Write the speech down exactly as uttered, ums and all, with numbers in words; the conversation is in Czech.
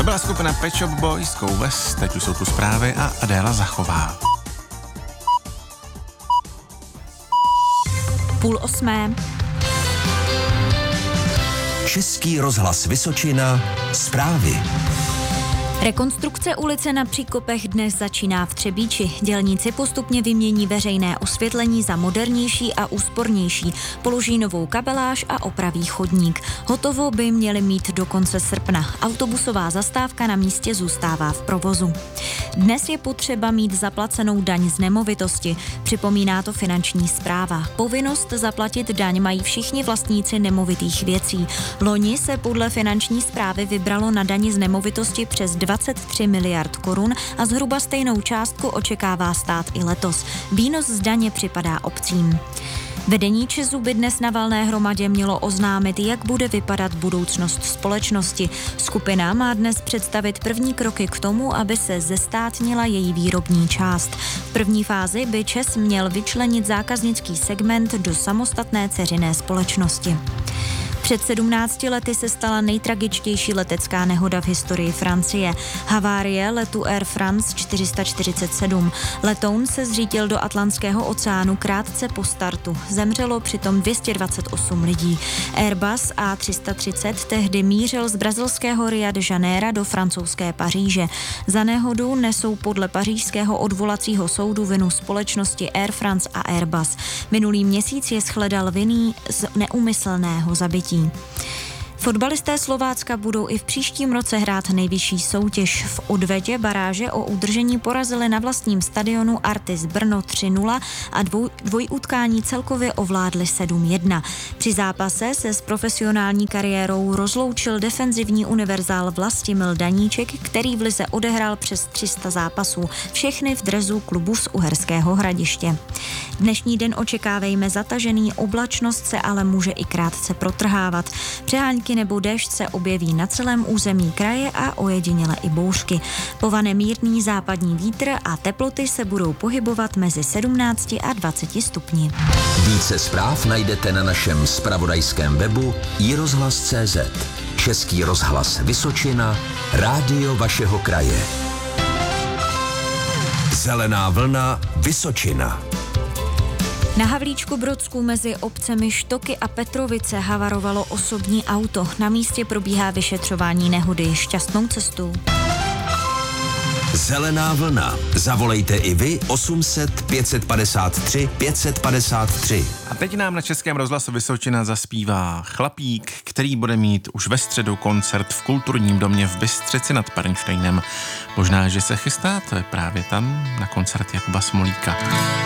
byla skupina Pet Shop Boys, Go West, teď už jsou tu zprávy a Adéla Zachová. Půl osmé. Český rozhlas Vysočina, zprávy. Rekonstrukce ulice na Příkopech dnes začíná v Třebíči. Dělníci postupně vymění veřejné osvětlení za modernější a úspornější, položí novou kabeláž a opraví chodník. Hotovo by měli mít do konce srpna. Autobusová zastávka na místě zůstává v provozu. Dnes je potřeba mít zaplacenou daň z nemovitosti, připomíná to Finanční správa. Povinnost zaplatit daň mají všichni vlastníci nemovitých věcí. Loni se podle Finanční správy vybralo na dani z nemovitosti přes dvacet tři miliard korun a zhruba stejnou částku očekává stát i letos. Výnos z daně připadá obcím. Vedení ČEZu by dnes na valné hromadě mělo oznámit, jak bude vypadat budoucnost společnosti. Skupina má dnes představit první kroky k tomu, aby se zestátnila její výrobní část. V první fázi by ČEZ měl vyčlenit zákaznický segment do samostatné dceřiné společnosti. Před sedmnácti lety se stala nejtragičtější letecká nehoda v historii Francie. Havárie letu Air France čtyři sta čtyřicet sedm. Letoun se zřítil do Atlantského oceánu krátce po startu. Zemřelo přitom dvě stě dvacet osm lidí. Airbus A tři sta třicet tehdy mířil z brazilského Ria de Janeira do francouzské Paříže. Za nehodu nesou podle pařížského odvolacího soudu vinu společnosti Air France a Airbus. Minulý měsíc je shledal vinný z neúmyslného zabití. Fotbalisté Slovácka budou i v příštím roce hrát nejvyšší soutěž. V odvetě baráže o udržení porazili na vlastním stadionu Artis Brno tři nula a dvoj, dvojutkání celkově ovládli sedm jedna. Při zápase se s profesionální kariérou rozloučil defenzivní univerzál Vlastimil Daníček, který v lize odehrál přes tři sta zápasů, všechny v dresu klubu z Uherského Hradiště. Dnešní den očekávejme zatažený, oblačnost se ale může i krátce protrhávat. Přehánky nebo déšť se objeví na celém území kraje a ojediněle i bouřky. Povane mírný západní vítr a teploty se budou pohybovat mezi sedmnácti a dvaceti stupni. Více zpráv najdete na našem zpravodajském webu i rozhlas tečka cé zet. Český rozhlas Vysočina, rádio vašeho kraje. Zelená vlna Vysočina. Na Havlíčku Brodsku mezi obcemi Štoky a Petrovice havarovalo osobní auto. Na místě probíhá vyšetřování nehody. Šťastnou cestu. Zelená vlna. Zavolejte i vy osm set pět set padesát tři pět set padesát tři. A teď nám na Českém rozhlasu Vysočina zaspívá chlapík, který bude mít už ve středu koncert v Kulturním domě v Bystřici nad Pernštejnem. Možná, že se chystáte právě tam na koncert Jakuba Smolíka.